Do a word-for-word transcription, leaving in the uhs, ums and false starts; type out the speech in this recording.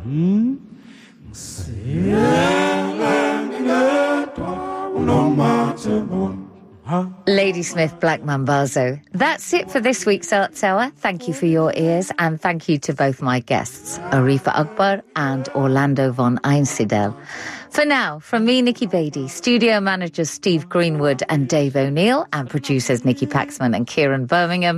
Ladysmith Black Mambazo. That's it for this week's Arts Hour. Thank you for your ears, and thank you to both my guests, Arifa Akbar and Orlando von Einsiedel. For now, from me, Nikki Beatty, studio managers Steve Greenwood and Dave O'Neill, and producers Nikki Paxman and Kieran Birmingham,